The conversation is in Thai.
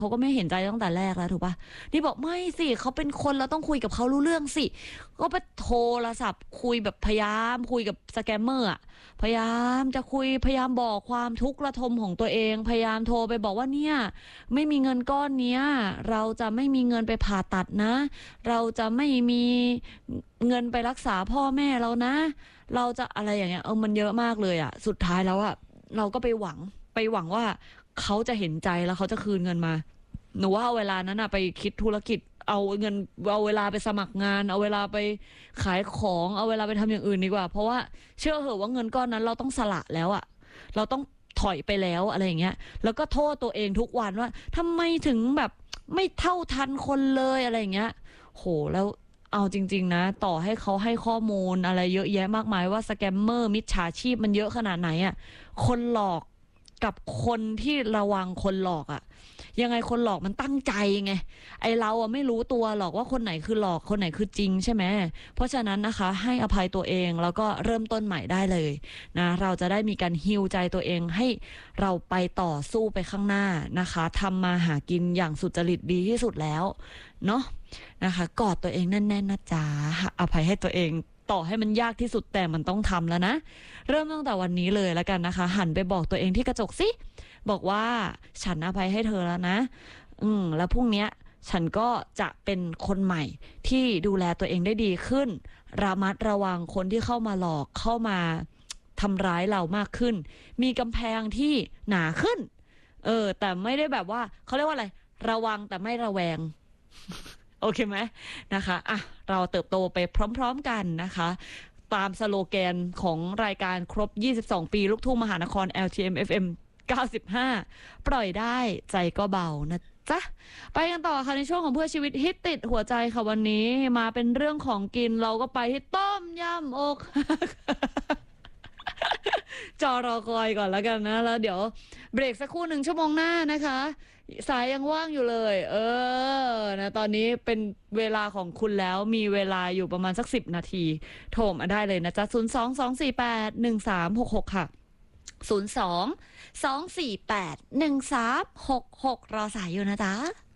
เขาก็ไม่เห็นใจตั้งแต่แรกแล้วถูกปะนี่บอกไม่สิเขาเป็นคนเราต้องคุยกับเขารู้เรื่องสิก็ไปโทรศัพท์คุยแบบพยายามคุยกับสแกมเมอร์อะพยายามจะคุยพยายามบอกความทุกข์ระทมของตัวเองพยายามโทรไปบอกว่าเนี่ยไม่มีเงินก้อนเนี้ยเราจะไม่มีเงินไปผ่าตัดนะเราจะไม่มีเงินไปรักษาพ่อแม่เรานะเราจะอะไรอย่างเงี้ยมันเยอะมากเลยอะสุดท้ายแล้วอะเราก็ไปหวังว่าเขาจะเห็นใจแล้วเขาจะคืนเงินมาหนูว่าเอาเวลานั้นอะไปคิดธุรกิจเอาเงินเอาเวลาไปสมัครงานเอาเวลาไปขายของเอาเวลาไปทำอย่างอื่นดีกว่าเพราะว่าเชื่อเหอะว่าเงินก้อนนั้นเราต้องสละแล้วอะเราต้องถอยไปแล้วอะไรอย่างเงี้ยแล้วก็โทษตัวเองทุกวันว่าทำไมถึงแบบไม่เท่าทันคนเลยอะไรอย่างเงี้ยโหแล้วเอาจริงๆนะต่อให้เขาให้ข้อมูลอะไรเยอะแยะมากมายว่าสแกมเมอร์มิจฉาชีพมันเยอะขนาดไหนอะคนหลอกกับคนที่ระวังคนหลอกอะยังไงคนหลอกมันตั้งใจไงไอเราอะไม่รู้ตัวหรอกว่าคนไหนคือหลอกคนไหนคือจริงใช่ไหมเพราะฉะนั้นนะคะให้อภัยตัวเองแล้วก็เริ่มต้นใหม่ได้เลยนะเราจะได้มีการฮีลใจตัวเองให้เราไปต่อสู้ไปข้างหน้านะคะทำมาหากินอย่างสุจริตดีที่สุดแล้วเนาะนะคะกอดตัวเองแน่นๆนะจ๊ะอภัยให้ตัวเองต่อให้มันยากที่สุดแต่มันต้องทำแล้วนะเริ่มตั้งแต่วันนี้เลยแล้วกันนะคะหันไปบอกตัวเองที่กระจกสิบอกว่าฉันอภัยให้เธอแล้วนะแล้วพรุ่งนี้ฉันก็จะเป็นคนใหม่ที่ดูแลตัวเองได้ดีขึ้นระมัดระวังคนที่เข้ามาหลอกเข้ามาทำร้ายเรามากขึ้นมีกำแพงที่หนาขึ้นแต่ไม่ได้แบบว่าเขาเรียกว่าอะไรระวังแต่ไม่ระแวงโอเคไหมนะคะเราเติบโตไปพร้อมๆกันนะคะตามสโลแกนของรายการครบ22ปีลูกทุ่งมหานคร LTM FM 95ปล่อยได้ใจก็เบานะจ๊ะไปกันต่อค่ะในช่วงของเพื่อชีวิตฮิตติดหัวใจค่ะวันนี้มาเป็นเรื่องของกินเราก็ไปที่ต้มยำอกจอรอคอยก่อนแล้วกันนะแล้วเดี๋ยวเบรกสักครู่1 ชั่วโมงหน้านะคะสายยังว่างอยู่เลยนะตอนนี้เป็นเวลาของคุณแล้วมีเวลาอยู่ประมาณสัก10 นาทีโทรมาได้เลยนะจ๊ะ022481366ค่ะ02-248-1366รอสายอยู่นะจ๊ะ